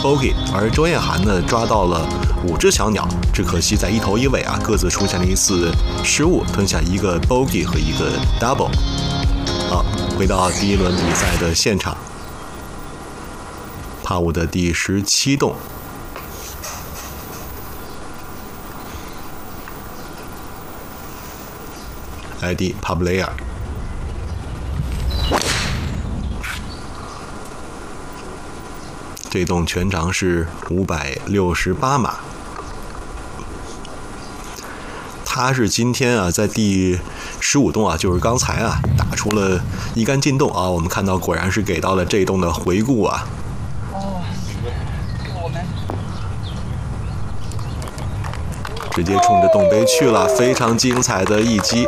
bogey， 而周艳涵呢抓到了5只小鸟，只可惜在一头一尾啊各自出现了一次失误，吞下一个 bogey 和一个 double。好，回到第一轮比赛的现场，帕武的第17洞。ID Pablayer， 这洞全长是568码。他是今天啊，在第15洞啊，就是刚才啊，打出了一杆进洞啊。我们看到果然是给到了这洞的回顾啊。直接冲着洞杯去了，非常精彩的一击。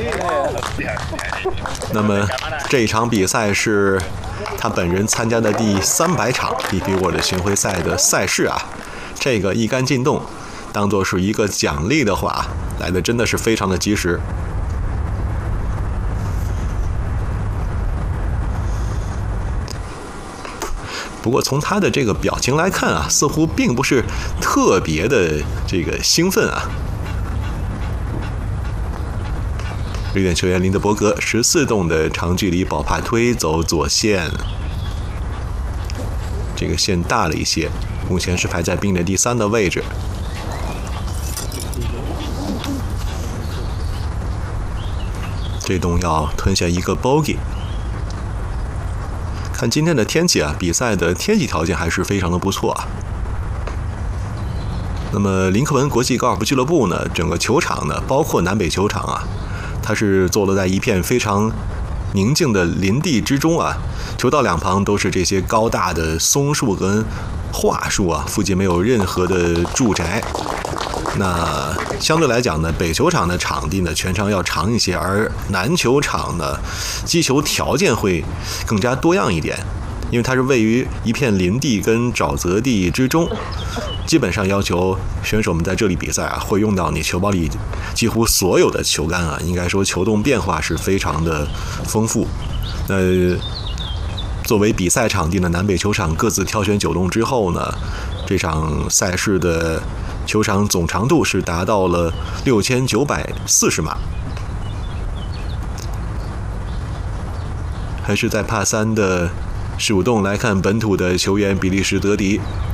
那么这一场比赛是他本人参加的第300场 DP World 巡回赛的赛事啊。这个一杆进洞当做是一个奖励的话，来的真的是非常的及时。不过从他的这个表情来看啊，似乎并不是特别的这个兴奋啊。绿点球员林德伯格14洞的长距离保帕推走左线，这个线大了一些，目前是排在并列第3的位置。这洞要吞下一个 bogey。看今天的天气啊，比赛的天气条件还是非常的不错啊。那么林克文国际高尔夫俱乐部呢，整个球场呢，包括南北球场啊，它是坐落在一片非常宁静的林地之中啊。球道两旁都是这些高大的松树跟桦树啊，附近没有任何的住宅。那相对来讲呢，北球场的场地呢全长要长一些，而南球场呢击球条件会更加多样一点，因为它是位于一片林地跟沼泽地之中，基本上要求选手们在这里比赛啊，会用到你球包里几乎所有的球杆啊，应该说球动变化是非常的丰富。作为比赛场地的南北球场各自挑选9洞之后呢，这场赛事的球场总长度是达到了6940码。还是在帕3的15洞来看本土的球员比利时德迪